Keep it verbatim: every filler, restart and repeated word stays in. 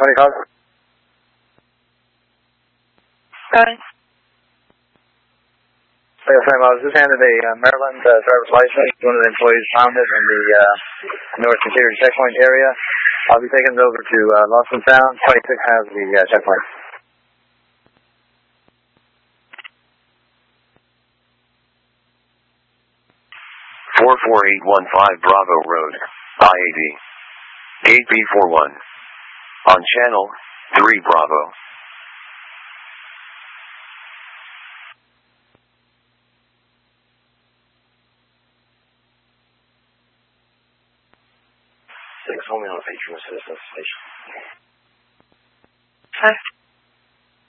twenty calls. Got it. Yes, ma'am. I was just handed a uh, Maryland uh, driver's license. One of the employees found it in the uh, North Interior checkpoint area. I'll be taking it over to uh, Lost and Found. twenty-six has the uh, checkpoint. four four eight one five Bravo Road, I eighty. Gate B forty-one. On channel three Bravo. Six, only on a patron assistance station. Okay.